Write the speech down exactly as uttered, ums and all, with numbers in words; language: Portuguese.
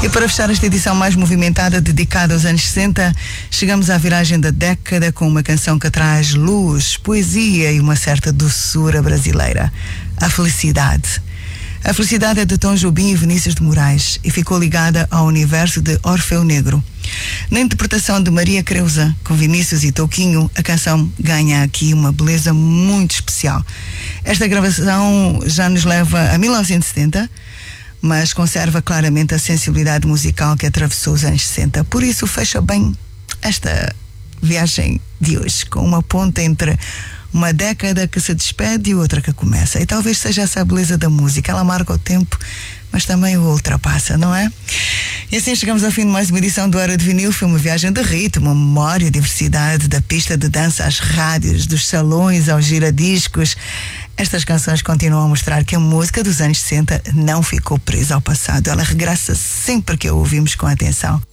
E para fechar esta edição mais movimentada dedicada aos anos sessenta, chegamos à viragem da década com uma canção que traz luz, poesia e uma certa doçura brasileira. A Felicidade. A Felicidade é de Tom Jobim e Vinícius de Moraes e ficou ligada ao universo de Orfeu Negro. Na interpretação de Maria Creuza, com Vinícius e Touquinho, a canção ganha aqui uma beleza muito especial. Esta gravação já nos leva a mil novecentos e setenta, mas conserva claramente a sensibilidade musical que atravessou os anos sessenta. Por isso fecha bem esta viagem de hoje, com uma ponte entre uma década que se despede e outra que começa. E talvez seja essa a beleza da música. Ela marca o tempo, mas também o ultrapassa, não é? E assim chegamos ao fim de mais uma edição do Hora de Vinil. Foi uma viagem de ritmo, uma memória, diversidade, da pista de dança às rádios, dos salões aos giradiscos. Estas canções continuam a mostrar que a música dos anos sessenta não ficou presa ao passado. Ela regressa sempre que a ouvimos com atenção.